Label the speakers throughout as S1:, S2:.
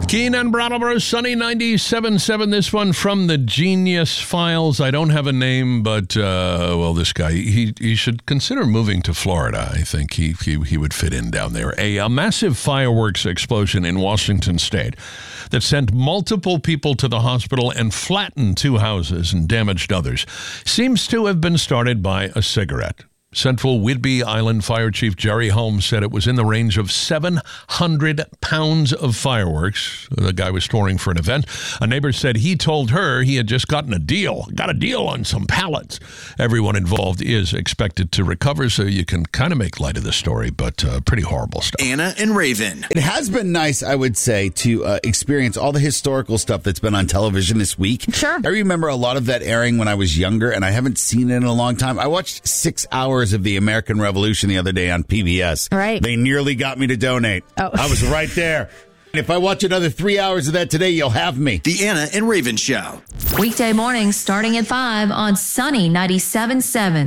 S1: Keen and Brattleboro, sunny 97.7. This one from the Genius Files. I don't have a name, but, this guy, he should consider moving to Florida. I think he would fit in down there. A massive fireworks explosion in Washington State that sent multiple people to the hospital and flattened 2 houses and damaged others seems to have been started by a cigarette. Central Whidbey Island Fire Chief Jerry Holmes said it was in the range of 700 pounds of fireworks the guy was storing for an event. A neighbor said he told her he had just got a deal on some pallets. Everyone involved is expected to recover, so you can kind of make light of the story, but pretty horrible stuff.
S2: Anna and Raven.
S3: It has been nice, I would say, to experience all the historical stuff that's been on television this week.
S4: Sure.
S3: I remember a lot of that airing when I was younger, and I haven't seen it in a long time. I watched 6 hours of the American Revolution the other day on PBS.
S4: Right.
S3: They nearly got me to donate.
S4: Oh.
S3: I was right there. If I watch another 3 hours of that today, you'll have me.
S2: The Anna and Raven Show.
S5: Weekday mornings starting at 5 on Sunny 97.7.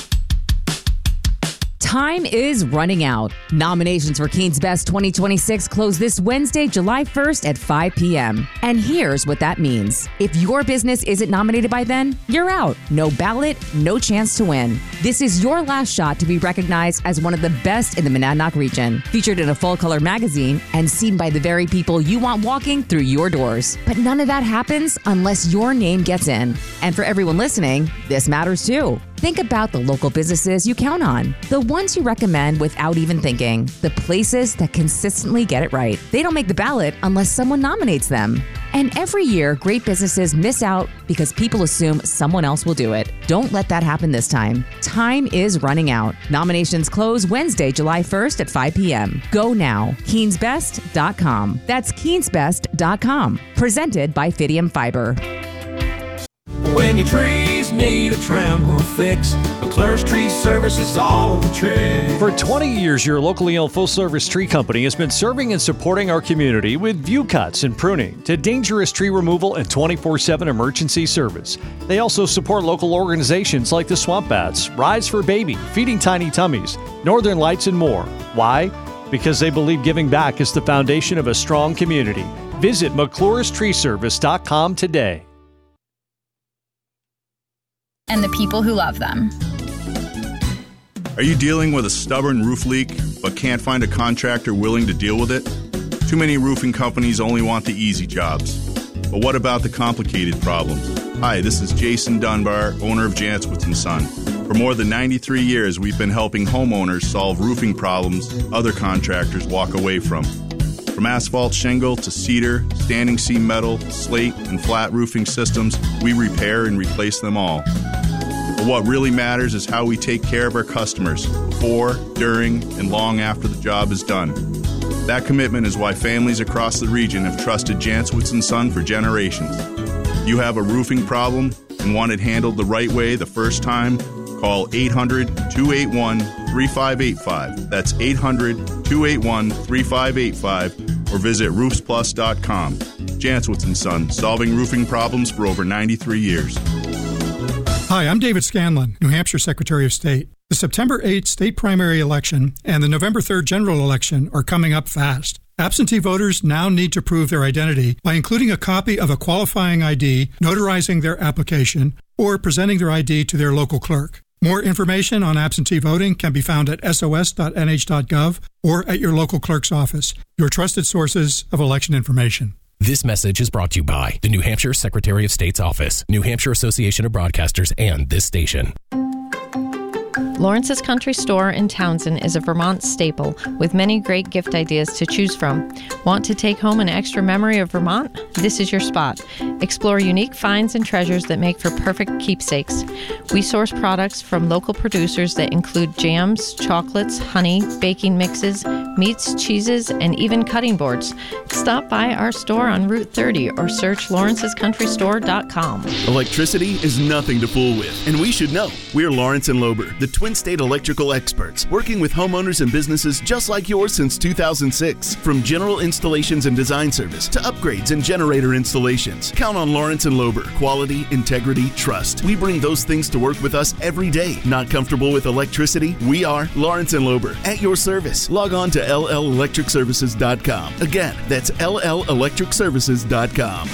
S4: Time is running out. Nominations for Keen's Best 2026 close this Wednesday, July 1st at 5 p.m. And here's what that means. If your business isn't nominated by then, you're out. No ballot, no chance to win. This is your last shot to be recognized as one of the best in the Monadnock region. Featured in a full-color magazine and seen by the very people you want walking through your doors. But none of that happens unless your name gets in. And for everyone listening, this matters too. Think about the local businesses you count on, the ones you recommend without even thinking, the places that consistently get it right. They don't make the ballot unless someone nominates them. And every year, great businesses miss out because people assume someone else will do it. Don't let that happen this time. Time is running out. Nominations close Wednesday, July 1st at 5 p.m. Go now. KeensBest.com. That's KeensBest.com. Presented by Fidium Fiber.
S6: When your trees need a trim or a fix, McClure's Tree Service is all the trick.
S7: For 20 years, your locally owned full-service tree company has been serving and supporting our community with view cuts and pruning to dangerous tree removal and 24/7 emergency service. They also support local organizations like the Swamp Bats, Rise for Baby, Feeding Tiny Tummies, Northern Lights, and more. Why? Because they believe giving back is the foundation of a strong community. Visit McClure'sTreeService.com today.
S8: And the people who love them.
S9: Are you dealing with a stubborn roof leak but can't find a contractor willing to deal with it? Too many roofing companies only want the easy jobs. But what about the complicated problems? Hi, this is Jason Dunbar, owner of Jantzwitz & Son. For more than 93 years, we've been helping homeowners solve roofing problems other contractors walk away from. From asphalt shingle to cedar, standing seam metal, slate, and flat roofing systems, we repair and replace them all. But what really matters is how we take care of our customers before, during, and long after the job is done. That commitment is why families across the region have trusted Jantzwitz & Son for generations. You have a roofing problem and want it handled the right way the first time? Call 800-281-3585. That's 800-281-3585 or visit roofsplus.com. Jantzwitz & Son, solving roofing problems for over 93 years.
S10: Hi, I'm David Scanlon, New Hampshire Secretary of State. The September 8th state primary election and the November 3rd general election are coming up fast. Absentee voters now need to prove their identity by including a copy of a qualifying ID, notarizing their application, or presenting their ID to their local clerk. More information on absentee voting can be found at sos.nh.gov or at your local clerk's office, your trusted sources of election information.
S11: This message is brought to you by the New Hampshire Secretary of State's Office, New Hampshire Association of Broadcasters, and this station.
S12: Lawrence's Country Store in Townsend is a Vermont staple with many great gift ideas to choose from. Want to take home an extra memory of Vermont? This is your spot. Explore unique finds and treasures that make for perfect keepsakes. We source products from local producers that include jams, chocolates, honey, baking mixes, meats, cheeses, and even cutting boards. Stop by our store on Route 30 or search lawrencescountrystore.com.
S13: Electricity is nothing to fool with, and we should know. We're Lawrence and Lober, the Twin State electrical experts, working with homeowners and businesses just like yours since 2006. From general installations and design service to upgrades and generator installations, count on Lawrence and Lober. Quality, integrity, trust. We bring those things to work with us every day. Not comfortable with electricity? We are Lawrence and Lober, at your service. Log on to to LLElectricServices.com. Again, that's LLElectricServices.com.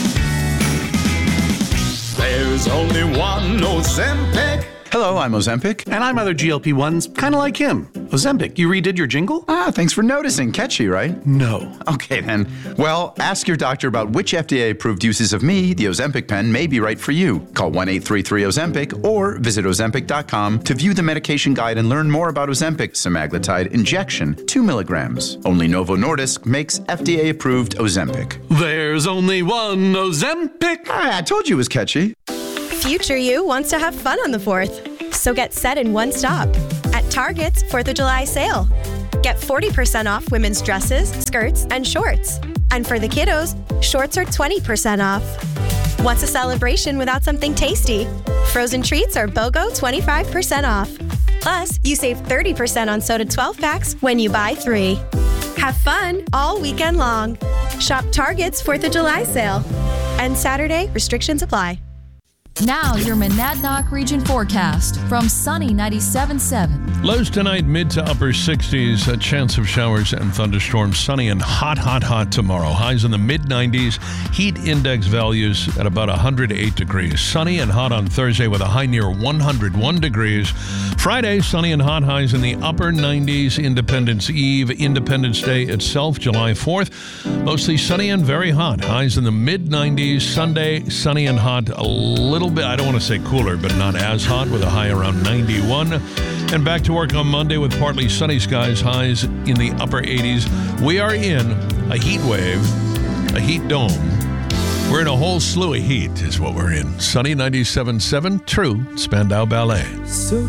S6: There's only one Ozempic.
S14: Hello, I'm Ozempic. And I'm other GLP-1s, kind of like him. Ozempic, you redid your jingle? Thanks for noticing. Catchy, right? No. Okay, then. Well, ask your doctor about which FDA-approved uses of me, the Ozempic pen, may be right for you. Call 1-833-OZEMPIC or visit Ozempic.com to view the medication guide and learn more about Ozempic semaglutide injection, 2 milligrams. Only Novo Nordisk makes FDA-approved Ozempic.
S6: There's only one Ozempic.
S14: I told you it was catchy.
S15: Future you wants to have fun on the 4th, so get set in one stop at Target's 4th of July sale. Get 40% off women's dresses, skirts, and shorts. And for the kiddos, shorts are 20% off. What's a celebration without something tasty? Frozen treats are BOGO 25% off. Plus, you save 30% on soda 12-packs when you buy 3. Have fun all weekend long. Shop Target's 4th of July sale. And Saturday, restrictions apply.
S5: Now your Monadnock region forecast from Sunny 97.7.
S1: Lows tonight, mid to upper 60s. A chance of showers and thunderstorms. Sunny and hot, hot, hot tomorrow. Highs in the mid-90s. Heat index values at about 108 degrees. Sunny and hot on Thursday with a high near 101 degrees. Friday, sunny and hot, highs in the upper 90s. Independence Eve, Independence Day itself, July 4th. Mostly sunny and very hot. Highs in the mid-90s. Sunday, sunny and hot. A little bit, I don't want to say cooler, but not as hot, with a high around 91. And back to work on Monday with partly sunny skies, highs in the upper 80s. We are in a heat wave, a heat dome. We're in a whole slew of heat is what we're in. Sunny 97.7, True, Spandau Ballet.